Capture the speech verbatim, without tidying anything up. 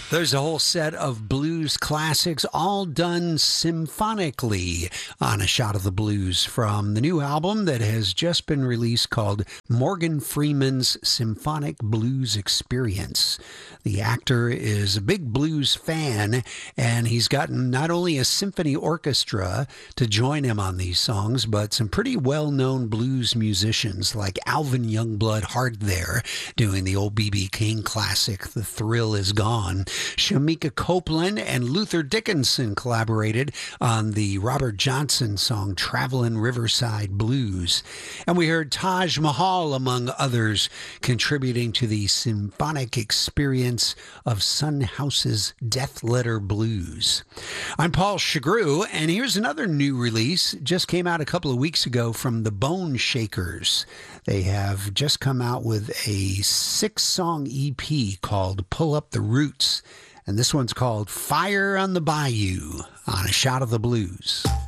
There's a whole set of blues classics, all done symphonically on A Shot of the Blues from the new album that has just been released called Morgan Freeman's Symphonic Blues Experience. The actor is a big blues fan, and he's gotten not only a symphony orchestra to join him on these songs, but some pretty well-known blues musicians like Alvin Youngblood Hart there, doing the old B B King classic, The Thrill Is Gone. Shamika Copeland and Luther Dickinson collaborated on the Robert Johnson song Travelin' Riverside Blues. And we heard Taj Mahal, among others, contributing to the symphonic experience of Son House's Death Letter Blues. I'm Paul Chagru, and here's another new release. It just came out a couple of weeks ago from the Bone Shakers. They have just come out with a six-song E P called Pull Up the Roots. And this one's called Fire on the Bayou on A Shot of the Blues.